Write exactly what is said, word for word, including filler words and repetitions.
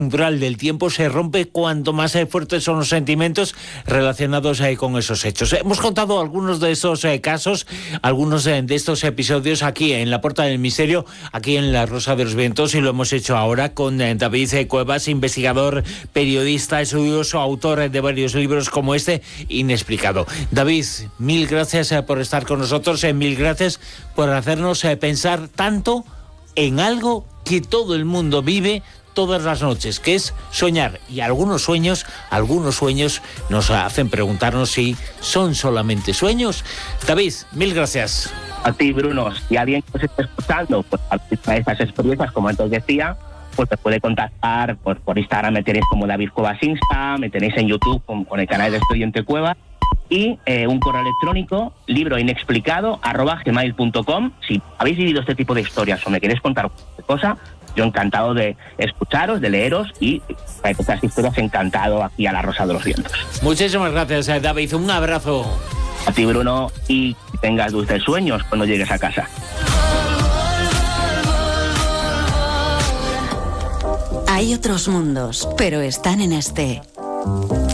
umbral del tiempo se rompe cuanto más eh, fuertes son los sentimientos relacionados eh, con esos hechos. Hemos contado algunos de esos eh, casos, algunos eh, de estos episodios aquí en La Puerta del Misterio, aquí en La Rosa de los Vientos, y lo hemos hecho ahora con eh, David eh, Cuevas, investigador, periodista, estudioso, autor eh, de varios libros como este, Inexplicado. David, mil gracias eh, por estar con nosotros, eh, mil gracias por hacernos eh, pensar tanto en algo que todo el mundo vive todas las noches, que es soñar. Y algunos sueños, algunos sueños nos hacen preguntarnos si son solamente sueños. David, mil gracias. A ti, Bruno. Si alguien que os está escuchando, pues a estas experiencias, como antes decía, pues te puede contactar por, por Instagram, me tenéis como David Cuevas Insta, me tenéis en YouTube con, con el canal de Estudiante Cuevas, y eh, un correo electrónico, libroinexplicado arroba gmail punto com. Si habéis vivido este tipo de historias o me queréis contar cualquier cosa, yo encantado de escucharos, de leeros, y para estas historias encantado aquí a La Rosa de los Vientos. Muchísimas gracias, David. Un abrazo. A ti, Bruno, y que tengas dulces sueños cuando llegues a casa. Hay otros mundos, pero están en este.